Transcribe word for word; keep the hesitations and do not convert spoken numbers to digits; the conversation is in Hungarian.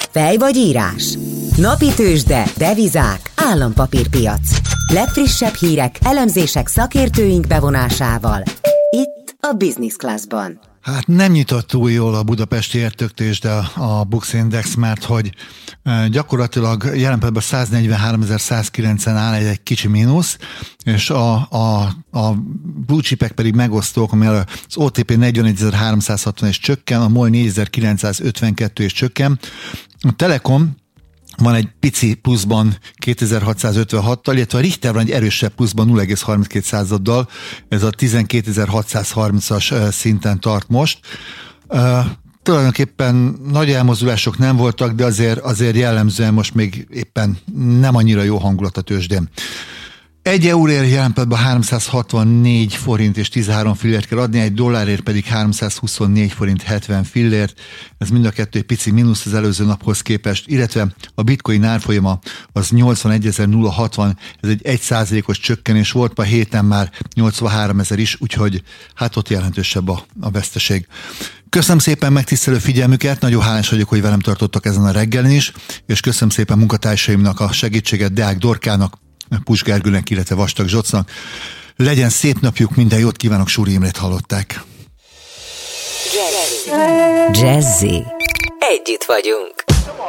Fej vagy írás? Napi tőzsde, devizák, állampapírpiac. Legfrissebb hírek, elemzések szakértőink bevonásával. Itt a Business Classban. Hát nem nyitott túl jól a budapesti értéktőzsde, a Bux Index, mert hogy gyakorlatilag jelen pillanatban száznegyvenháromezer-százkilencven áll, egy, egy kicsi mínusz, és a, a, a blue chipek pedig megosztók, ami az o té pé negyvenegyezer-háromszázhatvan és csökken, a MOL négyezer-kilencszázötvenkettő és csökken. A Telekom van egy pici pluszban kétezer-hatszázötvenhattal, illetve a Richter van egy erősebb pluszban nulla egész harminckét századdal, ez a tizenkétezer-hatszázharmincas szinten tart most. Uh, tulajdonképpen nagy elmozdulások nem voltak, de azért, azért jellemzően most még éppen nem annyira jó hangulat a tőzsdén. Egy euróért jelen pillanatban háromszázhatvannégy forint és tizenhárom fillért kell adni, egy dollárért pedig háromszázhuszonnégy forint hetven fillért. Ez mind a kettő egy pici mínusz az előző naphoz képest, illetve a bitcoin árfolyama az nyolcvanegy.nulla hatvan, ez egy egy százalékos csökkenés volt, ma héten már nyolcvanhárom ezer is, úgyhogy hát ott jelentősebb a, a veszteség. Köszönöm szépen megtisztelő figyelmüket, nagyon hálás vagyok, hogy velem tartottak ezen a reggelin is, és köszönöm szépen munkatársaimnak a segítséget, Deák Dorkának, Pus Gergőnek, illetve Vastag Zsocnak. Legyen szép napjuk, minden jót kívánok, Súri Imrét hallották. Jazzy. Jazzy. Együtt vagyunk.